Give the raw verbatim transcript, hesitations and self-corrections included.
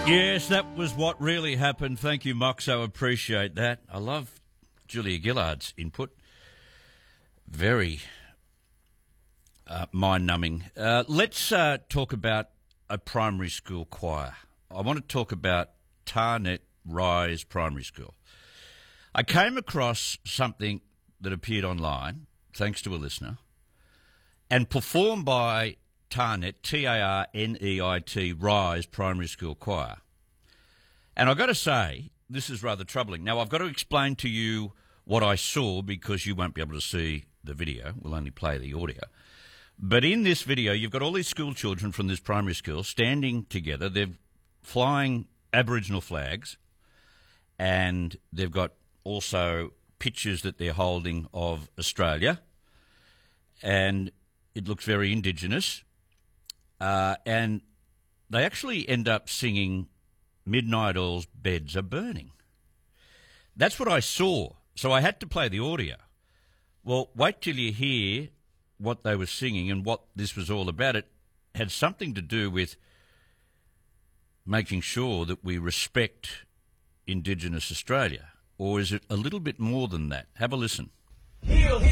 Yes, that was what really happened. Thank you, Moxo. Appreciate that. I love Julia Gillard's input. Very uh, mind-numbing. Uh, let's uh, talk about a primary school choir. I want to talk about Tarnet Rise Primary School. I came across something that appeared online, thanks to a listener, and performed by Tarnet, T A R N E I T, Rise Primary School Choir. And I've got to say, this is rather troubling. Now, I've got to explain to you what I saw because you won't be able to see the video. We'll only play the audio. But in this video, you've got all these school children from this primary school standing together. They're flying Aboriginal flags, and they've got also pictures that they're holding of Australia, and it looks very Indigenous. Uh, and they actually end up singing Midnight Oil's Beds Are Burning. That's what I saw, so I had to play the audio. Well, wait till you hear what they were singing and what this was all about. It had something to do with making sure that we respect Indigenous Australia. Or is it a little bit more than that? Have a listen. Heal, heal.